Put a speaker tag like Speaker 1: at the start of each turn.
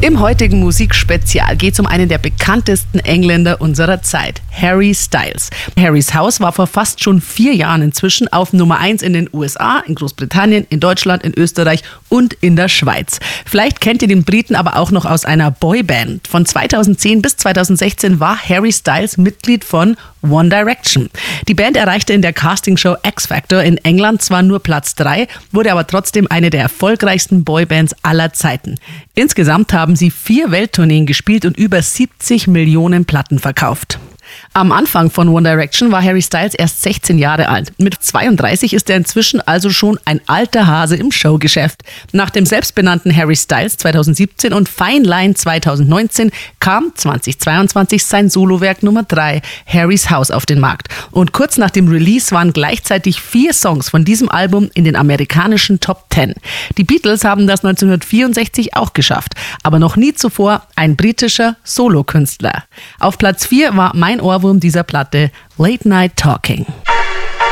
Speaker 1: Im heutigen Musikspezial geht es um einen der bekanntesten Engländer unserer Zeit, Harry Styles. Harrys Haus war vor fast schon 4 Jahren inzwischen auf Nummer 1 in den USA, in Großbritannien, in Deutschland, in Österreich und in der Schweiz. Vielleicht kennt ihr den Briten aber auch noch aus einer Boyband. Von 2010 bis 2016 war Harry Styles Mitglied von One Direction. Die Band erreichte in der Castingshow X Factor in England zwar nur Platz 3, wurde aber trotzdem eine der erfolgreichsten Boybands aller Zeiten. Insgesamt haben sie 4 Welttourneen gespielt und über 70 Millionen Platten verkauft. Am Anfang von One Direction war Harry Styles erst 16 Jahre alt. Mit 32 ist er inzwischen also schon ein alter Hase im Showgeschäft. Nach dem selbstbenannten Harry Styles 2017 und Fine Line 2019 kam 2022 sein Solowerk Nummer 3, Harrys House, auf den Markt. Und kurz nach dem Release waren gleichzeitig 4 Songs von diesem Album in den amerikanischen Top 10. Die Beatles haben das 1964 auch geschafft, aber noch nie zuvor ein britischer Solokünstler. Auf Platz 4 war mein Ohrwurm dieser Platte, Late Night Talking.